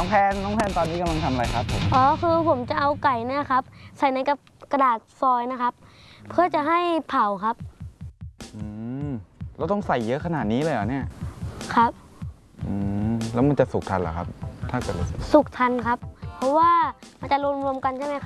องแพนตอนนี้กำลังทำอะไรครับผมอ๋อคือผมจะเอาไก่เนี่ยครับใส่ในกระดาษฟอยล์นะครับเพื่อจะให้เผาครับเราต้องใส่เยอะขนาดนี้เลยเหรอเนี่ยครับแล้วมันจะสุกทันเหรอครับถ้าเกิดเราสุกทันครับเพราะว่ามันจะรวมกันใช่ไหมครับ